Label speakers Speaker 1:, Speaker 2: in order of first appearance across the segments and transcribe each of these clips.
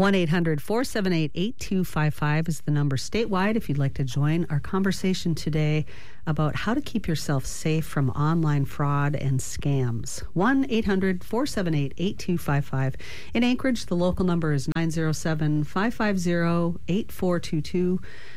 Speaker 1: 1-800-478-8255 is the number statewide if you'd like to join our conversation today about how to keep yourself safe from online fraud and scams. 1-800-478-8255. In Anchorage, the local number is 907-550-8422.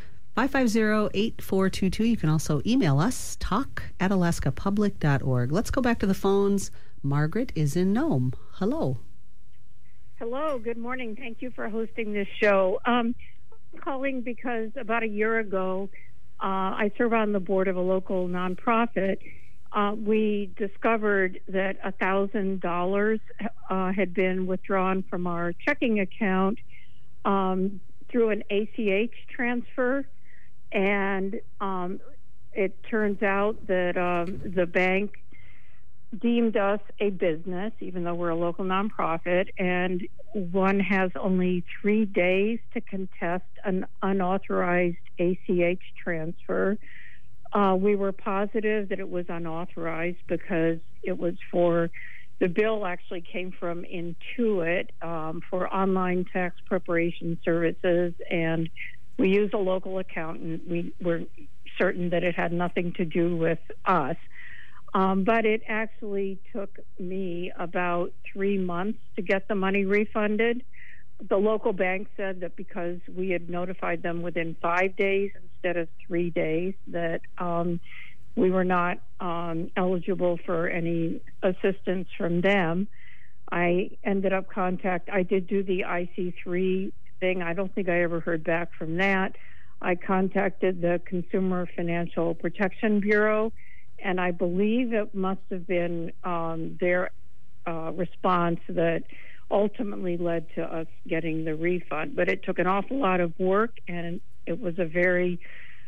Speaker 1: 550-8422. You can also email us, talk@alaskapublic.org. Let's go back to the phones. Margaret is in Nome. Hello.
Speaker 2: Hello, good morning. Thank you for hosting this show. I'm calling because about a year ago, I serve on the board of a local nonprofit. We discovered that $1,000 had been withdrawn from our checking account through an ACH transfer. And it turns out that the bank deemed us a business, even though we're a local nonprofit, and one has only 3 days to contest an unauthorized ACH transfer. We were positive that it was unauthorized because it was for, the bill actually came from Intuit for online tax preparation services, and we use a local accountant. We were certain that it had nothing to do with us. But it actually took me about 3 months to get the money refunded. The local bank said that because we had notified them within 5 days instead of 3 days, that we were not eligible for any assistance from them. I ended up I did do the IC3 thing. I don't think I ever heard back from that. I contacted the Consumer Financial Protection Bureau, and I believe it must have been their response that ultimately led to us getting the refund. But it took an awful lot of work, and it was a very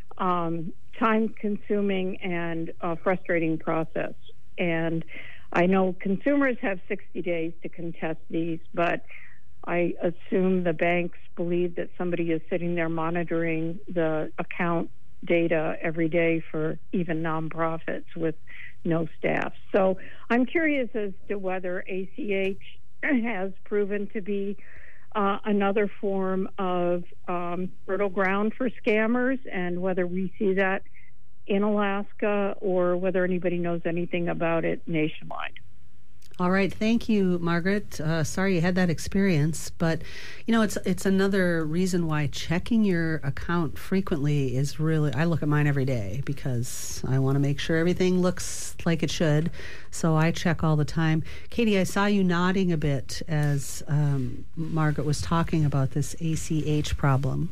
Speaker 2: time-consuming and frustrating process. And I know consumers have 60 days to contest these, but I assume the banks believe that somebody is sitting there monitoring the account data every day for even nonprofits with no staff. So I'm curious as to whether ACH has proven to be another form of fertile ground for scammers, and whether we see that in Alaska or whether anybody knows anything about it nationwide.
Speaker 1: All right. Thank you, Margaret. Sorry you had that experience, but it's another reason why checking your account frequently is really, I look at mine every day because I want to make sure everything looks like it should. So I check all the time. Katie, I saw you nodding a bit as Margaret was talking about this ACH problem.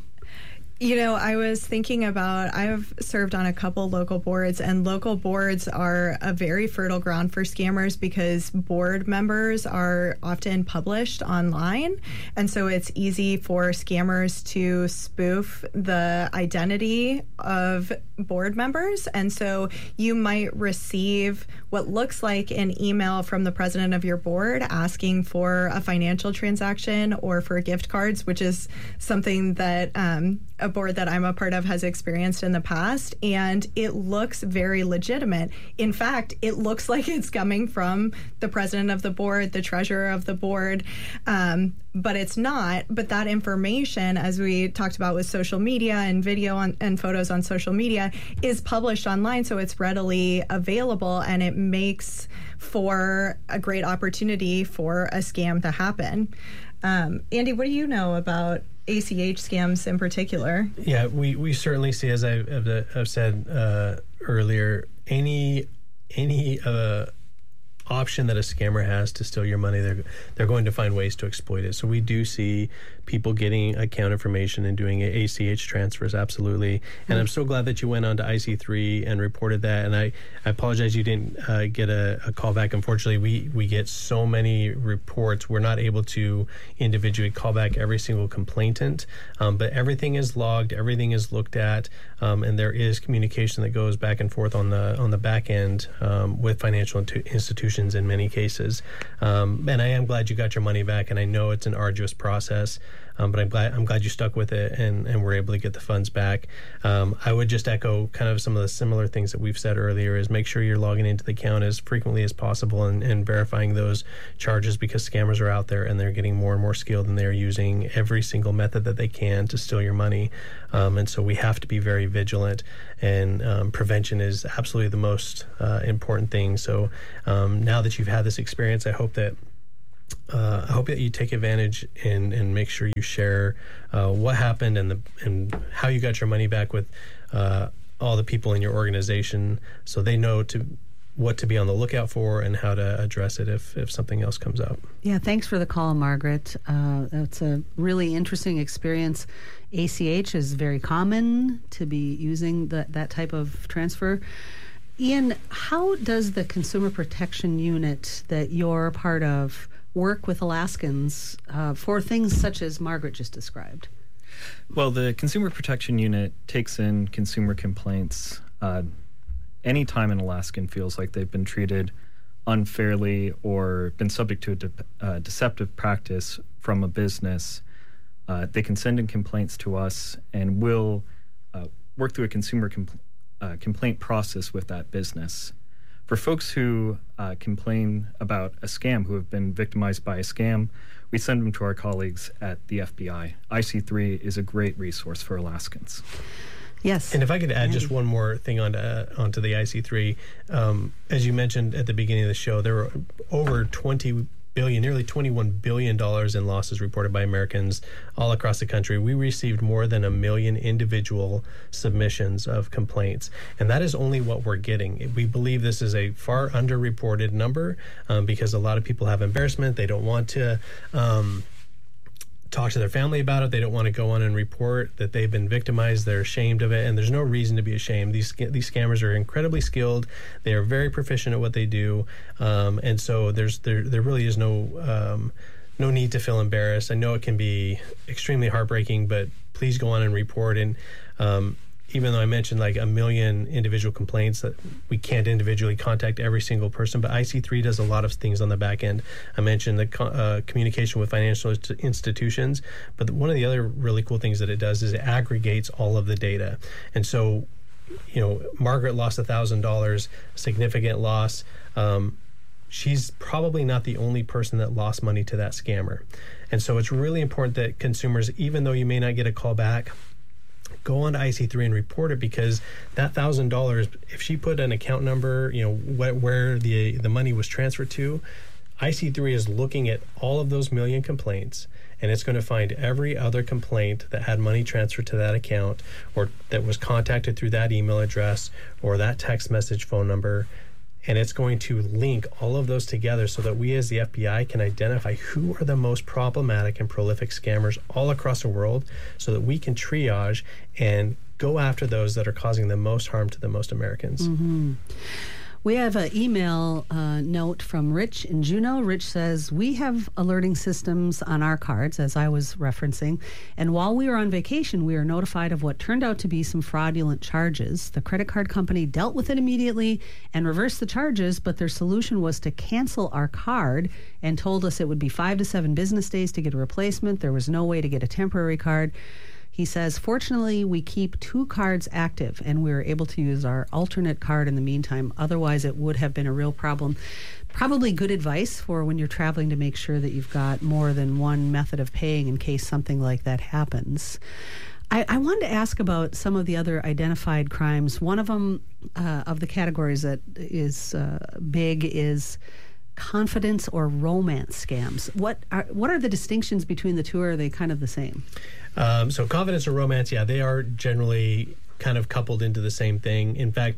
Speaker 3: I was thinking about, I've served on a couple local boards, and local boards are a very fertile ground for scammers because board members are often published online. And so it's easy for scammers to spoof the identity of board members. And so you might receive what looks like an email from the president of your board asking for a financial transaction or for gift cards, which is something that a board that I'm a part of has experienced in the past, and it looks very legitimate. In fact, it looks like it's coming from the president of the board, the treasurer of the board, but it's not. But that information, as we talked about with social media and video and photos on social media, is published online, so it's readily available, and it makes for a great opportunity for a scam to happen. Andy, what do you know about ACH scams in particular?
Speaker 4: Yeah, we certainly see, as I've said earlier, any option that a scammer has to steal your money, they're going to find ways to exploit it. So we do see people getting account information and doing ACH transfers, absolutely. And I'm so glad that you went on to IC3 and reported that. And I apologize you didn't get a call back. Unfortunately, we get so many reports, we're not able to individually call back every single complainant. But everything is logged, everything is looked at, and there is communication that goes back and forth on the back end with financial institutions institutions in many cases. And I am glad you got your money back, and I know it's an arduous process, but I'm glad you stuck with it and were able to get the funds back. I would just echo kind of some of the similar things that we've said earlier, is make sure you're logging into the account as frequently as possible and verifying those charges, because scammers are out there and they're getting more and more skilled, and they're using every single method that they can to steal your money. And so we have to be very vigilant, and prevention is absolutely the most important thing. So now that you've had this experience, I hope that you take advantage and make sure you share what happened and how you got your money back with all the people in your organization, so they know what to be on the lookout for and how to address it if something else comes up.
Speaker 1: Yeah, thanks for the call, Margaret. That's a really interesting experience. ACH is very common to be using that type of transfer. Ian, how does the Consumer Protection Unit that you're part of work with Alaskans for things such as Margaret just described?
Speaker 5: Well, the Consumer Protection Unit takes in consumer complaints anytime an Alaskan feels like they've been treated unfairly or been subject to a deceptive practice from a business. They can send in complaints to us, and we'll work through a consumer complaint process with that business. For folks who complain about a scam, who have been victimized by a scam, we send them to our colleagues at the FBI. IC3 is a great resource for Alaskans.
Speaker 1: Yes.
Speaker 4: And if I could add just one more thing onto the IC3, as you mentioned at the beginning of the show, there were over $20 billion, nearly $21 billion in losses reported by Americans all across the country. We received more than 1 million individual submissions of complaints, and that is only what we're getting. We believe this is a far underreported number because a lot of people have embarrassment. They don't want to talk to their family about it. They don't want to go on and report that they've been victimized. They're ashamed of it, and there's no reason to be ashamed. These scammers are incredibly skilled. They are very proficient at what they do, and so there really is no need to feel embarrassed. I know it can be extremely heartbreaking, but please go on and report. And even though I mentioned like 1 million individual complaints, that we can't individually contact every single person, but IC3 does a lot of things on the back end. I mentioned the communication with financial institutions, but one of the other really cool things that it does is it aggregates all of the data. And so, Margaret lost $1,000, significant loss. She's probably not the only person that lost money to that scammer. And so it's really important that consumers, even though you may not get a call back, go on to IC3 and report it, because that $1,000, if she put an account number, where the money was transferred to, IC3 is looking at all of those million complaints, and it's going to find every other complaint that had money transferred to that account, or that was contacted through that email address or that text message phone number. And it's going to link all of those together so that we as the FBI can identify who are the most problematic and prolific scammers all across the world, so that we can triage and go after those that are causing the most harm to the most Americans.
Speaker 1: Mm-hmm. We have an email note from Rich in Juneau. Rich says, we have alerting systems on our cards, as I was referencing, and while we were on vacation, we were notified of what turned out to be some fraudulent charges. The credit card company dealt with it immediately and reversed the charges, but their solution was to cancel our card and told us it would be 5 to 7 business days to get a replacement. There was no way to get a temporary card. He says, fortunately, we keep 2 cards active, and we were able to use our alternate card in the meantime. Otherwise, it would have been a real problem. Probably good advice for when you're traveling, to make sure that you've got more than one method of paying in case something like that happens. I wanted to ask about some of the other identified crimes. One of them, of the categories that is big, is confidence or romance scams. What are the distinctions between the two, or are they kind of the same?
Speaker 4: So confidence or romance, they are generally kind of coupled into the same thing. In fact,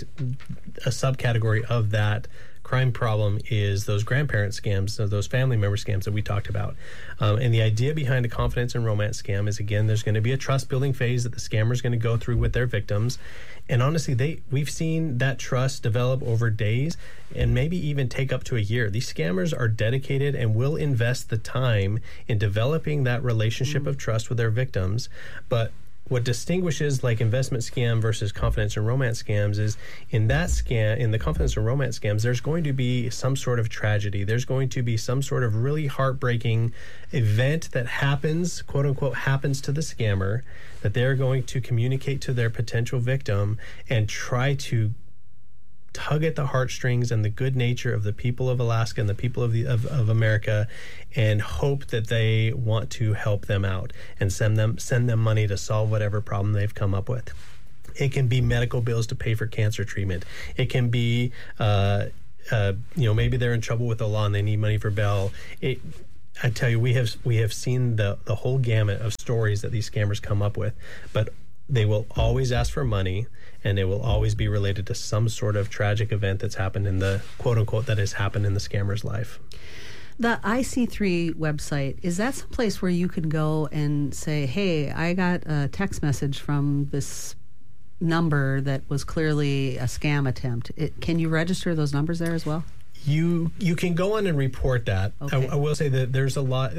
Speaker 4: a subcategory of that crime problem is those grandparent scams, so those family member scams that we talked about. And the idea behind a confidence and romance scam is, again, there's going to be a trust building phase that the scammer is going to go through with their victims. And honestly, we've seen that trust develop over days and maybe even take up to a year. These scammers are dedicated and will invest the time in developing that relationship of trust with their victims. But what distinguishes like investment scam versus confidence and romance scams is in the confidence and romance scams, there's going to be some sort of tragedy. There's going to be some sort of really heartbreaking event that happens, quote unquote, happens to the scammer, that they're going to communicate to their potential victim and try to tug at the heartstrings and the good nature of the people of Alaska and the people of America, and hope that they want to help them out and send them money to solve whatever problem they've come up with. It can be medical bills to pay for cancer treatment. It can be maybe they're in trouble with the law and they need money for bail. I tell you, we have seen the whole gamut of stories that these scammers come up with, but they will always ask for money, and it will always be related to some sort of tragic event that's happened in the quote unquote that has happened in the scammer's life.
Speaker 1: The IC3 website, is that someplace where you can go and say, hey, I got a text message from this number that was clearly a scam attempt? Can you register those numbers there as well?
Speaker 4: You can go on and report that.
Speaker 1: Okay.
Speaker 4: I will say that there's a lot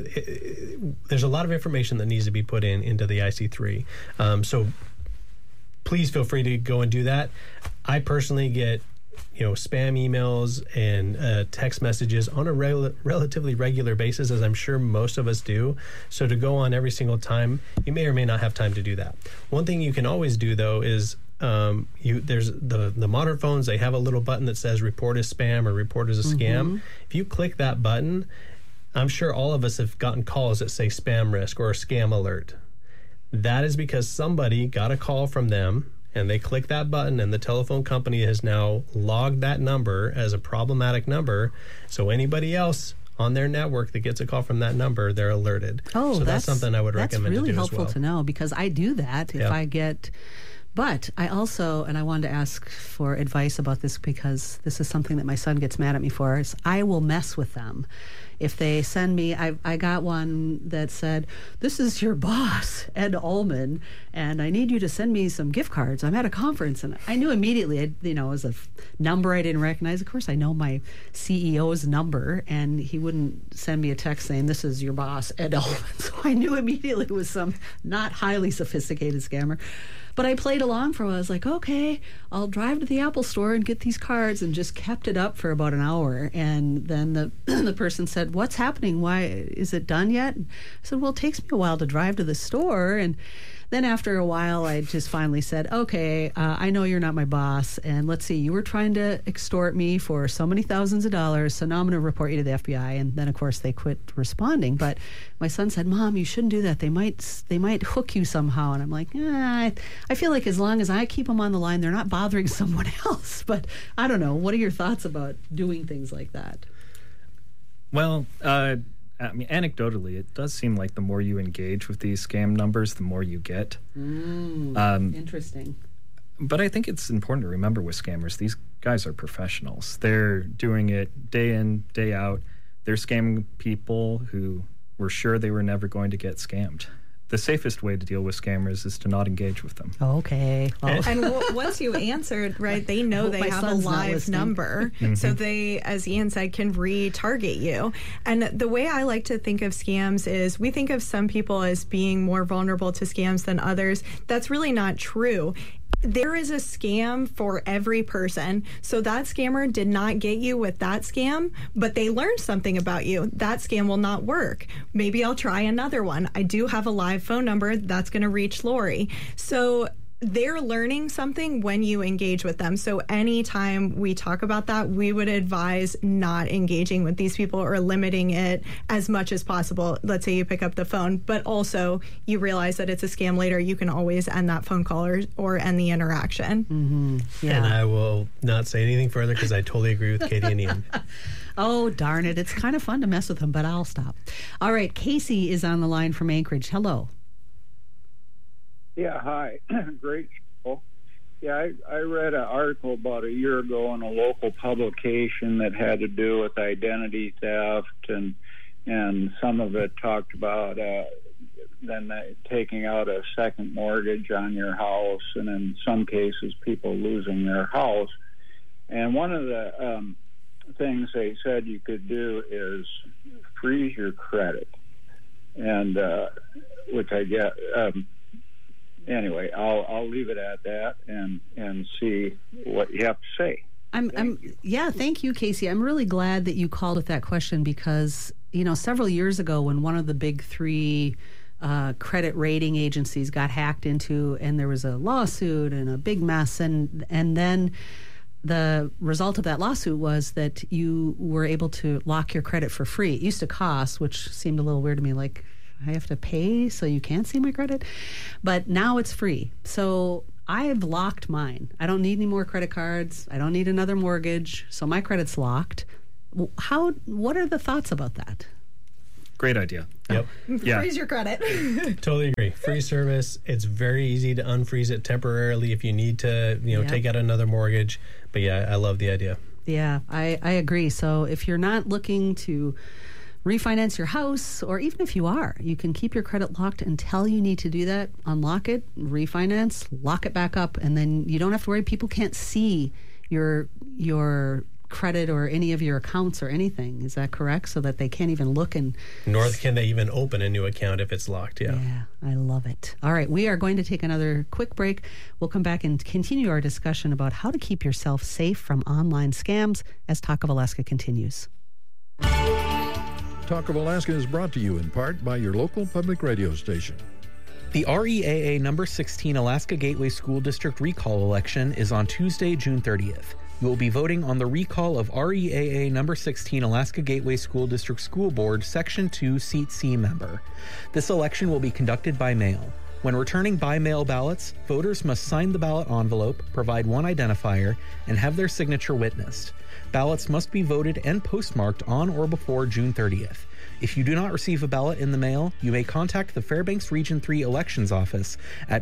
Speaker 4: of information that needs to be put into the IC3. So please feel free to go and do that. I personally get spam emails and text messages on a relatively regular basis, as I'm sure most of us do. So to go on every single time, you may or may not have time to do that. One thing you can always do, though, is there's the modern phones, they have a little button that says report as spam or report as a scam. If you click that button, I'm sure all of us have gotten calls that say spam risk or scam alert. That is because somebody got a call from them and they click that button, and the telephone company has now logged that number as a problematic number. So anybody else on their network that gets a call from that number, they're alerted.
Speaker 1: Oh,
Speaker 4: so that's something I would recommend to do as well.
Speaker 1: That's really helpful to know, because I do that if I get... But I also, and I wanted to ask for advice about this because this is something that my son gets mad at me for, is I will mess with them. If they send me, I got one that said, this is your boss, Ed Ullman, and I need you to send me some gift cards. I'm at a conference. And I knew immediately, it was a number I didn't recognize. Of course, I know my CEO's number, and he wouldn't send me a text saying, this is your boss, Ed Ullman. So I knew immediately it was some not highly sophisticated scammer. But I played along for a while. I was like, okay, I'll drive to the Apple store and get these cards, and just kept it up for about an hour. And then the person said, what's happening? Why is it done yet? I said, well, it takes me a while to drive to the store. And then after a while, I just finally said, okay, I know you're not my boss. And let's see, you were trying to extort me for so many thousands of dollars. So now I'm going to report you to the FBI. And then, of course, they quit responding. But my son said, Mom, you shouldn't do that. They might hook you somehow. And I'm like, I feel like as long as I keep them on the line, they're not bothering someone else. But I don't know. What are your thoughts about doing things like that?
Speaker 5: Well, anecdotally, it does seem like the more you engage with these scam numbers, the more you get.
Speaker 1: Interesting.
Speaker 5: But I think it's important to remember with scammers, these guys are professionals. They're doing it day in, day out. They're scamming people who were sure they were never going to get scammed. The safest way to deal with scammers is to not engage with them.
Speaker 1: Okay. Well.
Speaker 3: And once you answered, right, they know they have a live number. So they, as Ian said, can retarget you. And the way I like to think of scams is we think of some people as being more vulnerable to scams than others. That's really not true. There is a scam for every person. So that scammer did not get you with that scam, but they learned something about you. That scam will not work. Maybe I'll try another one. I do have a live phone number that's going to reach Lori. So they're learning something when you engage with them. So anytime we talk about that, we would advise not engaging with these people or limiting it as much as possible. Let's say you pick up the phone, but also you realize that it's a scam later. You can always end that phone call or end the interaction.
Speaker 1: Yeah.
Speaker 4: And I will not say anything further because I totally agree with Katie and Ian.
Speaker 1: Oh, darn it. It's kind of fun to mess with them, but I'll stop. All right. Casey is on the line from Anchorage. Hello.
Speaker 6: Yeah, hi. Great show. Yeah, I read an article about a year ago in a local publication that had to do with identity theft, and some of it talked about then taking out a second mortgage on your house, and in some cases people losing their house. And one of the things they said you could do is freeze your credit, and which I get. anyway, I'll leave it at that and see what you have to say.
Speaker 1: Thank you, Casey. I'm really glad that you called with that question because, several years ago when one of the big three credit rating agencies got hacked into and there was a lawsuit and a big mess and then the result of that lawsuit was that you were able to lock your credit for free. It used to cost, which seemed a little weird to me, like I have to pay so you can't see my credit. But now it's free. So I've locked mine. I don't need any more credit cards. I don't need another mortgage. So my credit's locked. What are the thoughts about that?
Speaker 5: Great idea.
Speaker 4: Yep.
Speaker 5: Yeah.
Speaker 3: Freeze your credit.
Speaker 4: Totally agree. Free service. It's very easy to unfreeze it temporarily if you need to, take out another mortgage. But yeah, I love the idea.
Speaker 1: Yeah, I agree. So if you're not looking to refinance your house, or even if you are, you can keep your credit locked until you need to do that. Unlock it, refinance, lock it back up, and then you don't have to worry. People can't see your credit or any of your accounts or anything. Is that correct? So that they can't even look and...
Speaker 4: Nor can they even open a new account if it's locked, yeah.
Speaker 1: Yeah, I love it. All right, we are going to take another quick break. We'll come back and continue our discussion about how to keep yourself safe from online scams as Talk of Alaska continues.
Speaker 7: Talk of Alaska is brought to you in part by your local public radio station.
Speaker 8: The REAA number 16 Alaska Gateway School District recall election is on Tuesday, June 30th. You will be voting on the recall of REAA number 16 Alaska Gateway School District School Board Section 2 Seat C member. This election will be conducted by mail. When returning by mail ballots, voters must sign the ballot envelope, provide one identifier, and have their signature witnessed. Ballots must be voted and postmarked on or before June 30th. If you do not receive a ballot in the mail, you may contact the Fairbanks Region 3 Elections Office at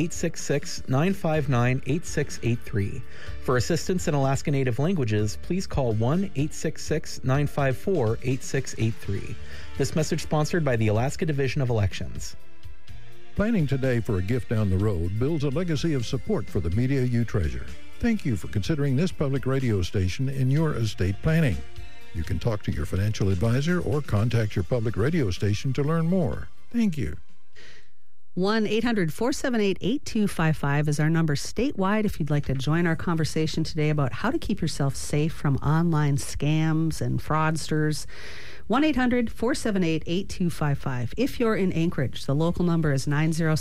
Speaker 8: 1-866-959-8683. For assistance in Alaska Native languages, please call 1-866-954-8683. This message sponsored by the Alaska Division of Elections.
Speaker 7: Planning today for a gift down the road builds a legacy of support for the media you treasure. Thank you for considering this public radio station in your estate planning. You can talk to your financial advisor or contact your public radio station to learn more. Thank you.
Speaker 1: 1-800-478-8255 is our number statewide if you'd like to join our conversation today about how to keep yourself safe from online scams and fraudsters. 1-800-478-8255. If you're in Anchorage, the local number is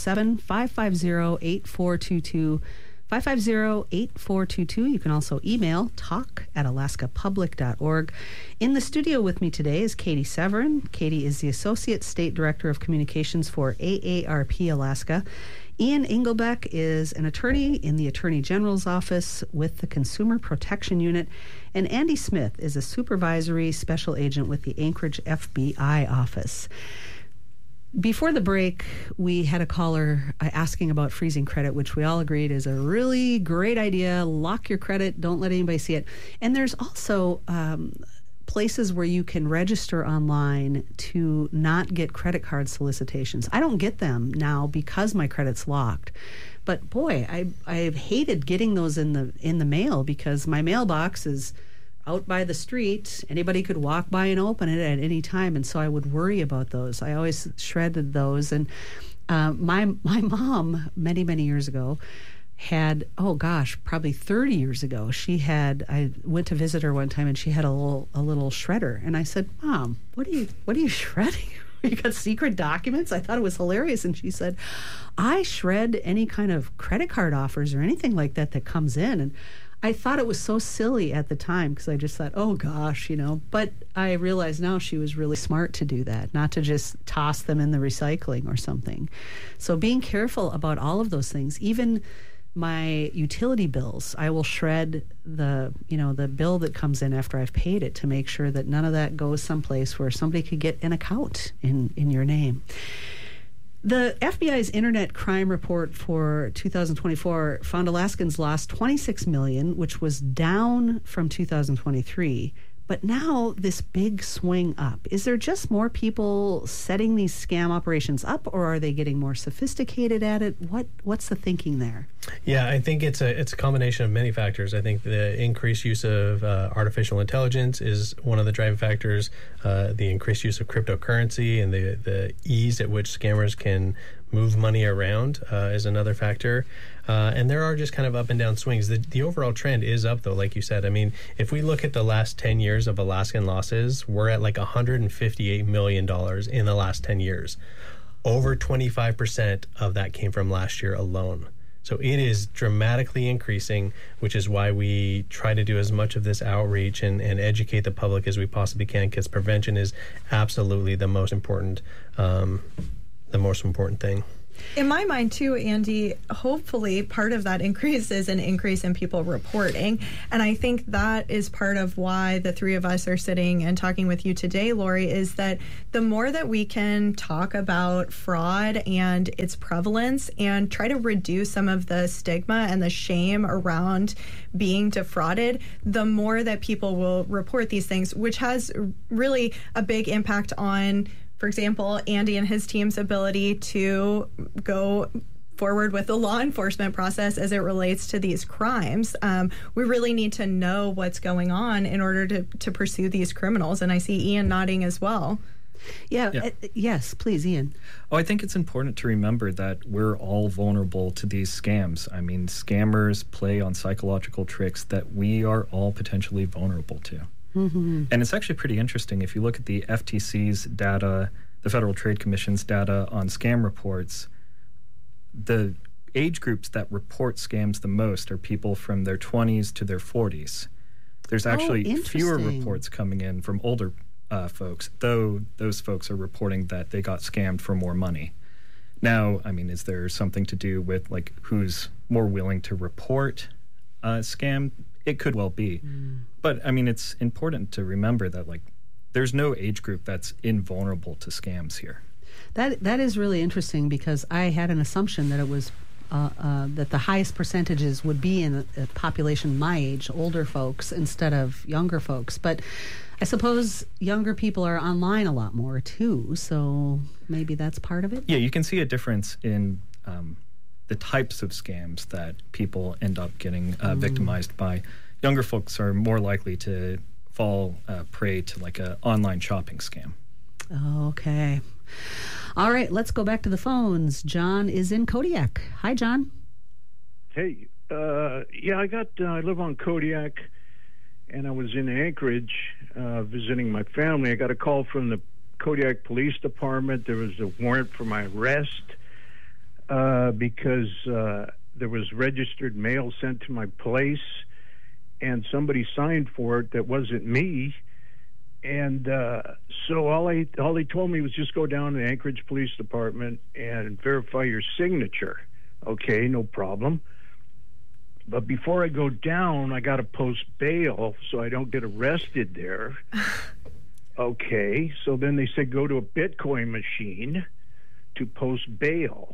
Speaker 1: 907-550-8422. 550-8422. You can also email talk@alaskapublic.org. In the studio with me today is Katie Severin. Katie is the Associate State Director of Communications for AARP Alaska. Ian Engelbeck is an attorney in the Attorney General's Office with the Consumer Protection Unit. And Andy Smith is a Supervisory Special Agent with the Anchorage FBI Office. Before the break, we had a caller asking about freezing credit, which we all agreed is a really great idea. Lock your credit. Don't let anybody see it. And there's also places where you can register online to not get credit card solicitations. I don't get them now because my credit's locked. But boy, I've hated getting those in the mail because my mailbox is out by the street. Anybody could walk by and open it at any time, and so I would worry about those. I always shredded those. And my mom, many years ago, had, probably 30 years ago, I went to visit her one time, and she had a little shredder. And I said, "Mom, what are you shredding? You got secret documents?" I thought it was hilarious. And she said, "I shred any kind of credit card offers or anything like that comes in." And I thought it was so silly at the time because I just thought, oh gosh, but I realize now she was really smart to do that, not to just toss them in the recycling or something. So being careful about all of those things, even my utility bills, I will shred the bill that comes in after I've paid it to make sure that none of that goes someplace where somebody could get an account in your name. The FBI's Internet Crime Report for 2024 found Alaskans lost $26 million, which was down from 2023, But now this big swing up. Is there just more people setting these scam operations up, or are they getting more sophisticated at it? What's the thinking there?
Speaker 4: Yeah, I think it's a combination of many factors. I think the increased use of artificial intelligence is one of the driving factors. The increased use of cryptocurrency and the ease at which scammers can move money around is another factor. And there are just kind of up and down swings. The overall trend is up, though, like you said. I mean, if we look at the last 10 years of Alaskan losses, we're at like $158 million in the last 10 years. Over 25% of that came from last year alone. So it is dramatically increasing, which is why we try to do as much of this outreach and educate the public as we possibly can, because prevention is absolutely the most important thing.
Speaker 3: In my mind, too, Andy, hopefully part of that increase is an increase in people reporting. And I think that is part of why the three of us are sitting and talking with you today, Lori, is that the more that we can talk about fraud and its prevalence and try to reduce some of the stigma and the shame around being defrauded, the more that people will report these things, which has really a big impact on, for example, Andy and his team's ability to go forward with the law enforcement process as it relates to these crimes. We really need to know what's going on in order to pursue these criminals. And I see Ian nodding as well.
Speaker 1: Yeah. Yes, please, Ian.
Speaker 5: Oh, I think it's important to remember that we're all vulnerable to these scams. I mean, scammers play on psychological tricks that we are all potentially vulnerable to. Mm-hmm. And it's actually pretty interesting. If you look at the FTC's data, the Federal Trade Commission's data on scam reports, the age groups that report scams the most are people from their 20s to their 40s. There's actually fewer reports coming in from older folks, though those folks are reporting that they got scammed for more money. Now, I mean, is there something to do with like who's more willing to report scam? It could well be. But I mean, it's important to remember that like there's no age group that's invulnerable to scams here.
Speaker 1: That is really interesting, because I had an assumption that it was that the highest percentages would be in a population my age, older folks, instead of younger folks. But I suppose younger people are online a lot more too, so maybe that's part of it.
Speaker 5: Yeah, you can see a difference in the types of scams that people end up getting victimized by. Younger folks are more likely to fall prey to like an online shopping scam.
Speaker 1: Okay. All right, let's go back to the phones. John is in Kodiak. Hi, John.
Speaker 9: Hey, I live on Kodiak, and I was in Anchorage visiting my family. I got a call from the Kodiak Police Department. There was a warrant for my arrest because there was registered mail sent to my place, and somebody signed for it that wasn't me. And so all they told me was just go down to the Anchorage Police Department and verify your signature. Okay, no problem. But before I go down, I got to post bail so I don't get arrested there. Okay, so then they said go to a Bitcoin machine to post bail.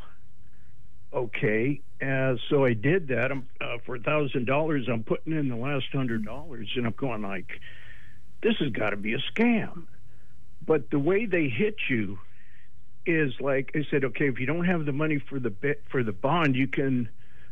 Speaker 9: Okay, so I did that. For $1,000, I'm putting in the last $100, and I'm going like, this has got to be a scam. But the way they hit you is like I said, okay, if you don't have the money for the bond, you can,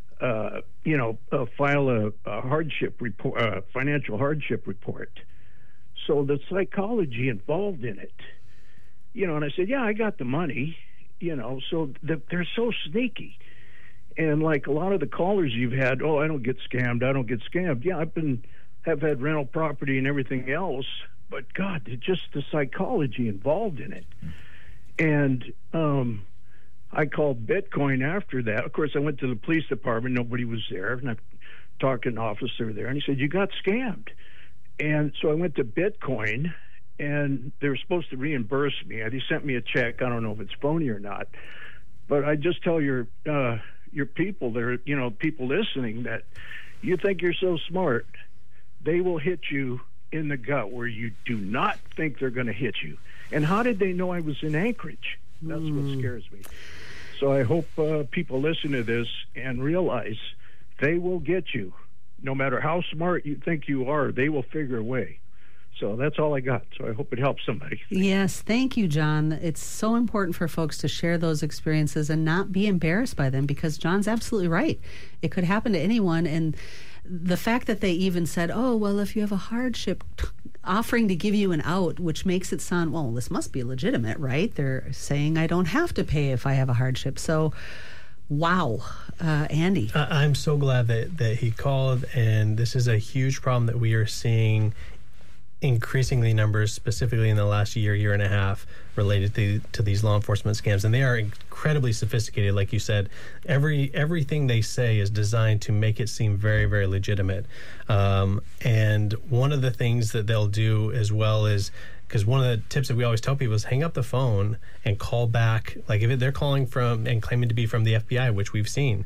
Speaker 9: file a hardship report, financial hardship report. So the psychology involved in it, and I said, yeah, I got the money, so they're so sneaky. And like a lot of the callers you've had, I don't get scammed. Yeah, have had rental property and everything else, but God, it's just the psychology involved in it. And I called Bitcoin after that. Of course, I went to the police department. Nobody was there. And I talked to an officer there, and he said, you got scammed. And so I went to Bitcoin, and they were supposed to reimburse me. They sent me a check. I don't know if it's phony or not. But I just tell your people there, people listening, that you think you're so smart, they will hit you in the gut where you do not think they're going to hit you. And how did they know I was in Anchorage? That's what scares me. So I hope people listen to this and realize they will get you. No matter how smart you think you are, they will figure a way. So that's all I got. So I hope it helps somebody.
Speaker 1: Yes, thank you, John. It's so important for folks to share those experiences and not be embarrassed by them, because John's absolutely right. It could happen to anyone. And the fact that they even said, oh, well, if you have a hardship, offering to give you an out, which makes it sound, well, this must be legitimate, right? They're saying I don't have to pay if I have a hardship. So, wow. Andy.
Speaker 4: I'm so glad that he called, and this is a huge problem that we are seeing increasingly numbers, specifically in the last year and a half, related to these law enforcement scams. And they are incredibly sophisticated. Like you said, everything they say is designed to make it seem very, very legitimate. And one of the things that they'll do as well is, because one of the tips that we always tell people is hang up the phone and call back. Like if they're calling from and claiming to be from the FBI, which we've seen,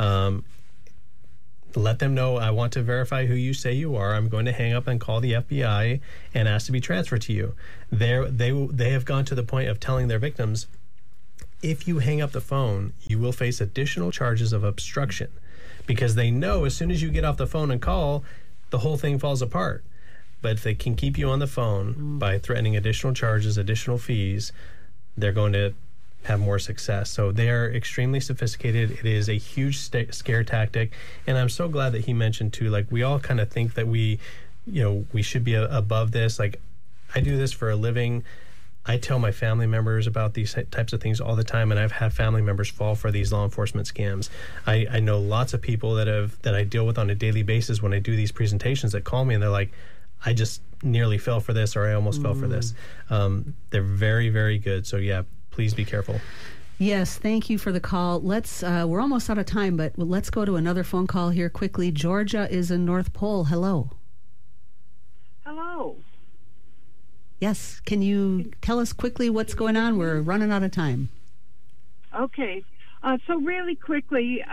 Speaker 4: let them know, I want to verify who you say you are. I'm going to hang up and call the FBI and ask to be transferred to you. They have gone to the point of telling their victims, if you hang up the phone, you will face additional charges of obstruction, because they know as soon as you get off the phone and call, the whole thing falls apart. But if they can keep you on the phone by threatening additional charges, additional fees, they're going to have more success. So they are extremely sophisticated. It is a huge scare tactic. And I'm so glad that he mentioned too, like we all kind of think that we should be above this. Like I do this for a living. I tell my family members about these types of things all the time, and I've had family members fall for these law enforcement scams. I know lots of people that I deal with on a daily basis when I do these presentations that call me and they're like, I just nearly fell for this, or I almost fell for this. They're very, very good. So yeah, please be careful.
Speaker 1: Yes, thank you for the call. We're almost out of time, but let's go to another phone call here quickly. Georgia is in North Pole. Hello.
Speaker 10: Hello.
Speaker 1: Yes, can you tell us quickly what's going on? We're running out of time.
Speaker 10: Okay. So really quickly,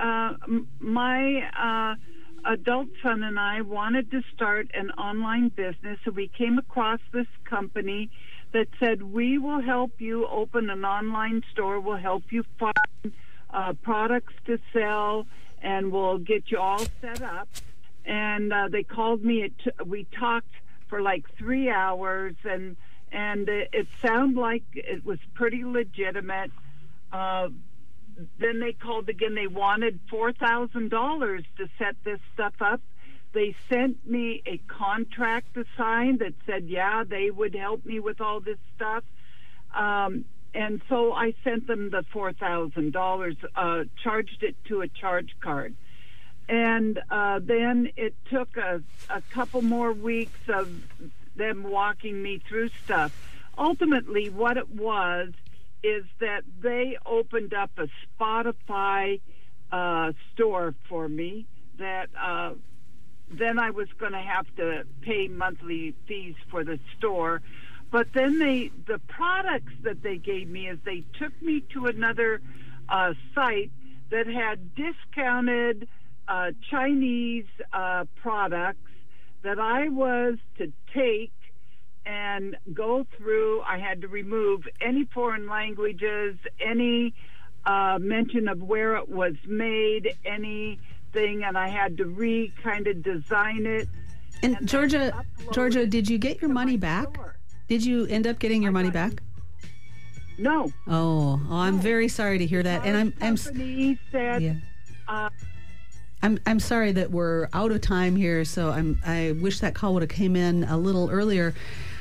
Speaker 10: my adult son and I wanted to start an online business, so we came across this company that said, we will help you open an online store, we'll help you find products to sell, and we'll get you all set up. And they called me, we talked for like 3 hours, and it sounded like it was pretty legitimate. Then they called again, they wanted $4,000 to set this stuff up. They sent me a contract to sign that said, yeah, they would help me with all this stuff. And so I sent them the $4,000, charged it to a charge card. And then it took a couple more weeks of them walking me through stuff. Ultimately, what it was is that they opened up a Spotify store for me that then I was going to have to pay monthly fees for the store. But then the products that they gave me is they took me to another site that had discounted Chinese products that I was to take and go through. I had to remove any foreign languages, any mention of where it was made, anything, and I had to kind of design it.
Speaker 1: And Georgia, did you get your money back?
Speaker 10: Store.
Speaker 1: Did you end up getting your money back?
Speaker 10: No.
Speaker 1: Oh, I'm very sorry to hear that. And I'm
Speaker 10: said,
Speaker 1: yeah. I'm sorry that we're out of time here, so I wish that call would have came in a little earlier.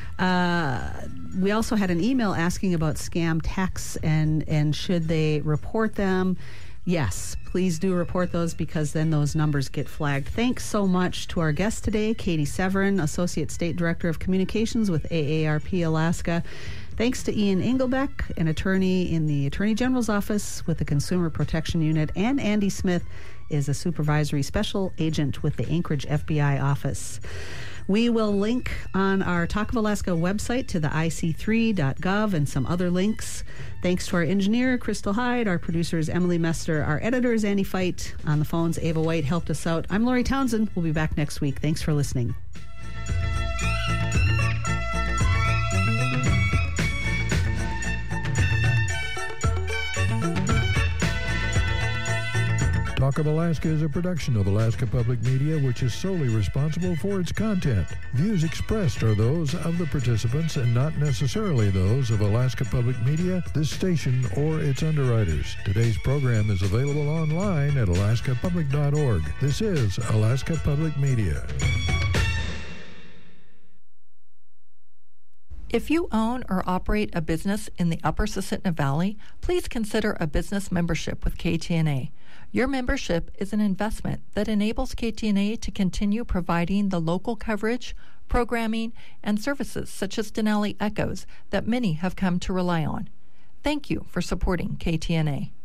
Speaker 1: We also had an email asking about scam texts and should they report them. Yes, please do report those, because then those numbers get flagged. Thanks so much to our guest today, Katie Severin, Associate State Director of Communications with AARP Alaska. Thanks to Ian Engelbeck, an attorney in the Attorney General's Office with the Consumer Protection Unit, and Andy Smith is a supervisory special agent with the Anchorage FBI office. We will link on our Talk of Alaska website to the ic3.gov and some other links. Thanks to our engineer, Crystal Hyde. Our producer is Emily Mester. Our editor is Annie Feit. On the phones, Ava White helped us out. I'm Lori Townsend. We'll be back next week. Thanks for listening.
Speaker 7: Talk of Alaska is a production of Alaska Public Media, which is solely responsible for its content. Views expressed are those of the participants and not necessarily those of Alaska Public Media, this station, or its underwriters. Today's program is available online at alaskapublic.org. This is Alaska Public Media.
Speaker 11: If you own or operate a business in the Upper Susitna Valley, please consider a business membership with KTNA. Your membership is an investment that enables KTNA to continue providing the local coverage, programming, and services such as Denali Echoes that many have come to rely on. Thank you for supporting KTNA.